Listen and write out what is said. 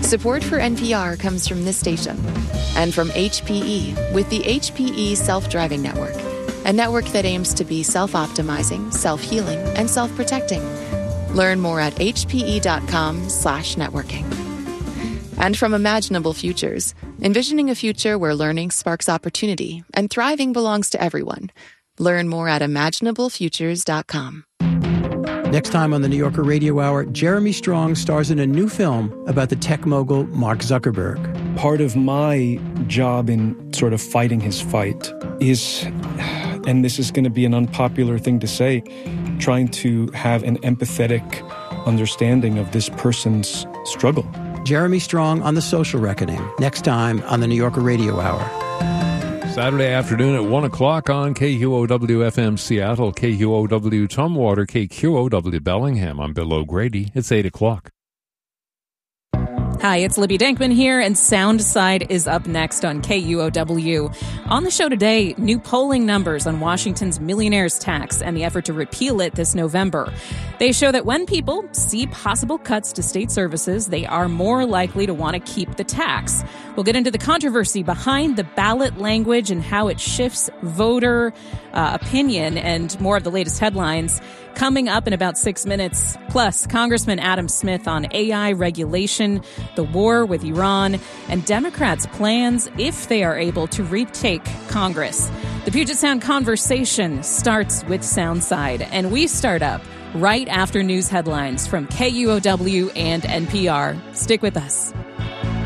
Support for NPR comes from this station and from HPE with the HPE Self-Driving Network, a network that aims to be self-optimizing, self-healing, and self-protecting. Learn more at hpe.com/networking. And from Imaginable Futures, envisioning a future where learning sparks opportunity and thriving belongs to everyone. Learn more at imaginablefutures.com. Next time on the New Yorker Radio Hour, Jeremy Strong stars in a new film about the tech mogul Mark Zuckerberg. Part of my job in sort of fighting his fight is, and this is going to be an unpopular thing to say, trying to have an empathetic understanding of this person's struggle. Jeremy Strong on The Social Reckoning, next time on the New Yorker Radio Hour. Saturday afternoon at 1 o'clock on KQOW-FM Seattle, KQOW Tumwater, KQOW Bellingham. I'm Bill O'Grady. It's 8 o'clock. Hi, it's Libby Dankman here, and Soundside is up next on KUOW. On the show today, new polling numbers on Washington's millionaire's tax and the effort to repeal it this November. They show that when people see possible cuts to state services, they are more likely to want to keep the tax. We'll get into the controversy behind the ballot language and how it shifts voter opinion and more of the latest headlines coming up in about 6 minutes. Plus, Congressman Adam Smith on AI regulation, the war with Iran, and Democrats' plans if they are able to retake Congress. The Puget Sound conversation starts with Soundside, and we start up right after news headlines from KUOW and NPR. Stick with us.